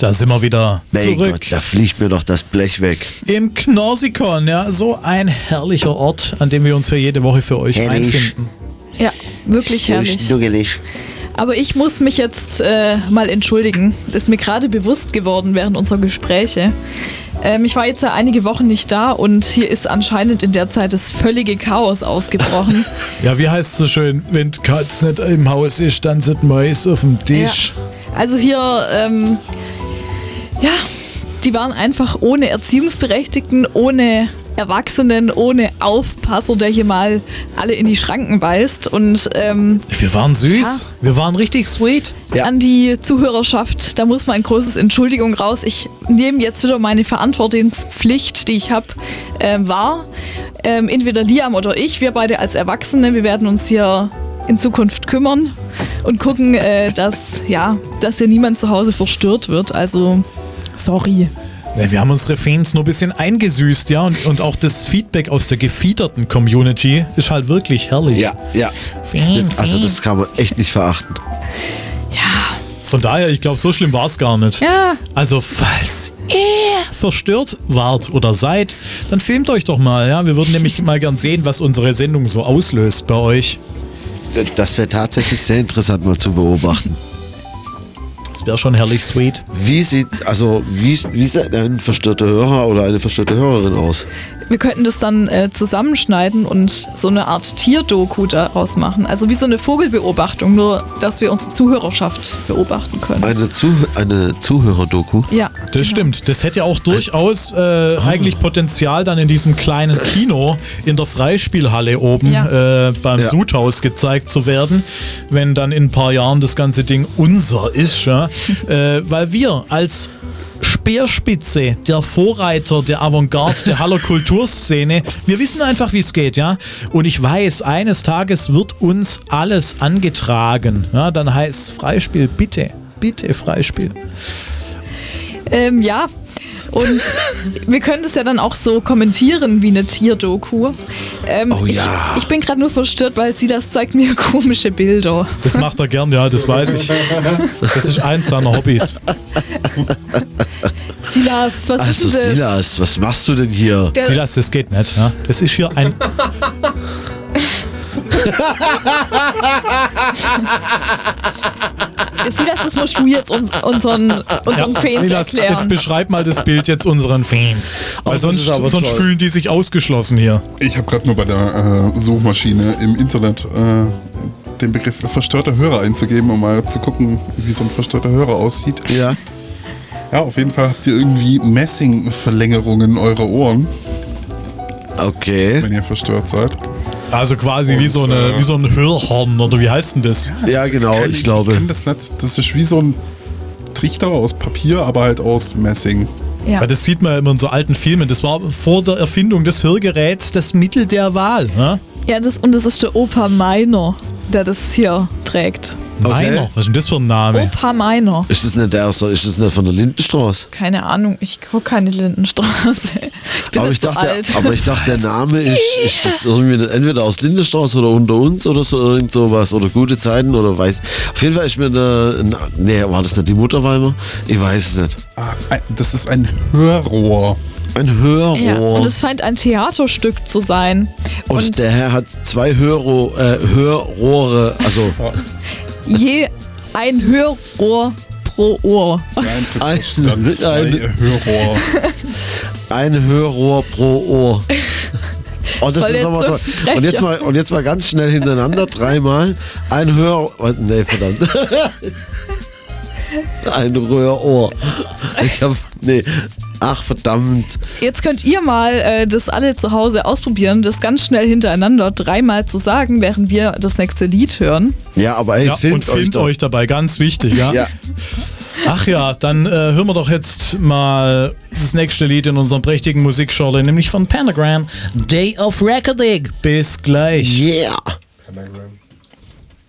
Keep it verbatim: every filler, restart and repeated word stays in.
Da sind wir wieder Mein zurück. Gott, da fliegt mir doch das Blech weg. Im Knorsikon, ja, so ein herrlicher Ort, an dem wir uns hier jede Woche für euch Herrlich. einfinden. Ja, wirklich So herrlich. schnuggelig. Aber ich muss mich jetzt äh, mal entschuldigen. Das ist mir gerade bewusst geworden während unserer Gespräche. Ähm, ich war jetzt ja einige Wochen nicht da und hier ist anscheinend in der Zeit das völlige Chaos ausgebrochen. Ja, wie heißt es so schön, wenn die Katz nicht im Haus ist, dann sind Mais auf dem Tisch. Ja. Also hier, ähm, ja, die waren einfach ohne Erziehungsberechtigten, ohne Erwachsenen, ohne Aufpasser, der hier mal alle in die Schranken weist. Und ähm, Wir waren süß, Ja. wir waren richtig sweet. Ja. an die Zuhörerschaft, da muss mal ein großes Entschuldigung raus. Ich nehme jetzt wieder meine Verantwortungspflicht, die ich habe, äh, wahr. Ähm, entweder Liam oder ich, wir beide als Erwachsene, wir werden uns hier in Zukunft kümmern und gucken, äh, dass, ja, dass hier niemand zu Hause verstört wird. Also, sorry. Ja, wir haben unsere Fans nur ein bisschen eingesüßt, ja, und, und auch das Feedback aus der gefiederten Community ist halt wirklich herrlich. Ja, ja. Fan, Also Fan. das kann man echt nicht verachten. Ja, Von daher, ich glaube, so schlimm war es gar nicht. ja. Also, falls ihr verstört wart oder seid, dann filmt euch doch mal, ja. Wir würden nämlich mal gern sehen, was unsere Sendung so auslöst bei euch. Das wäre tatsächlich sehr interessant mal zu beobachten. Das wäre schon herrlich sweet. Wie sieht, also, wie, wie sieht ein verstörter Hörer oder eine verstörte Hörerin aus? Wir könnten das dann äh, zusammenschneiden und so eine Art Tierdoku daraus machen. Also wie so eine Vogelbeobachtung, nur dass wir unsere Zuhörerschaft beobachten können. Eine, Zuh eine Zuhörerdoku? Ja, Das genau. stimmt. Das hätte ja auch durchaus äh, eigentlich Potenzial, dann in diesem kleinen Kino in der Freispielhalle oben Ja. äh, beim Ja. Sudhaus gezeigt zu werden, wenn dann in ein paar Jahren das ganze Ding unser ist. Ja? äh, weil wir als Speerspitze, der Vorreiter, der Avantgarde, der Haller Kulturszene, wir wissen einfach, wie es geht, ja. Und ich weiß, eines Tages wird uns alles angetragen. Ja, dann heißt es Freispiel, bitte, bitte Freispiel. Ähm, ja, und wir können das ja dann auch so kommentieren wie eine Tierdoku. Ähm, Oh ja. Ich, ich bin gerade nur verstört, weil sie das zeigt mir komische Bilder. Das macht er gern, ja, das weiß ich. Das ist eins seiner Hobbys. Silas, was Also ist denn das? Silas, was machst du denn hier? Der- Silas, das geht nicht. Ja? Das ist hier ein... Silas, das musst du jetzt uns, unseren, unseren Fans Silas, jetzt erklären. beschreib mal das Bild jetzt unseren Fans. Weil das sonst, ist aber sonst toll. fühlen die sich ausgeschlossen hier. Ich habe gerade nur bei der äh, Suchmaschine im Internet äh, den Begriff verstörter Hörer einzugeben, um mal zu gucken, wie so ein verstörter Hörer aussieht. Ja. Ja, auf jeden Fall habt ihr irgendwie Messingverlängerungen in eure Ohren, Okay. wenn ihr verstört seid. Also quasi wie so, eine, wie so ein Hörhorn, oder wie heißt denn das? Ja, genau, Kenn ich glaube. Ich kenn das nicht. Das ist wie so ein Trichter aus Papier, aber halt aus Messing. Ja. Weil das sieht man immer in so alten Filmen. Das war vor der Erfindung des Hörgeräts das Mittel der Wahl. Ne? Ja, das, und das ist der Opa Meiner, der das hier trägt. Meiner, was ist denn das für ein Name? Opa Meiner. Ist das nicht der aus der, ist das nicht von der Lindenstraße? Keine Ahnung, ich gucke keine Lindenstraße. Ich bin Aber nicht ich, so dachte, alt. aber ich dachte, der Name ist, ist das irgendwie nicht entweder aus Lindenstraße oder unter uns oder so irgend sowas oder gute Zeiten oder weiß. Auf jeden Fall ist mir eine. Nee, war das nicht die Mutterweimer? Ich weiß es nicht. Ah, ein- das ist ein Hörrohr. Ein Hörrohr. Ja, und es scheint ein Theaterstück zu sein. Und, Und der Herr hat zwei Hörro, äh, Hörrohre, also je ein Hörrohr pro Ohr. Eintritt Ein- kostet zwei ein- Hörrohr. ein Hörrohr pro Ohr. Oh, das Soll ist jetzt aber so toll. frech, Und jetzt, ja. mal, und jetzt mal ganz schnell hintereinander, dreimal. Ein Hör... oh, Nee, verdammt. Ein Röhrohr. Ich hab... Nee. Ach, verdammt. Jetzt könnt ihr mal äh, das alle zu Hause ausprobieren, das ganz schnell hintereinander dreimal zu sagen, während wir das nächste Lied hören. Ja, aber ey, Ja, filmt, und filmt euch, euch dabei, ganz wichtig, ja? doch. Ja. Ach ja, dann äh, hören wir doch jetzt mal das nächste Lied in unserem prächtigen Musikschorle, nämlich von Pentagram, Day of Reckoning. Bis gleich. Yeah. Pentagram.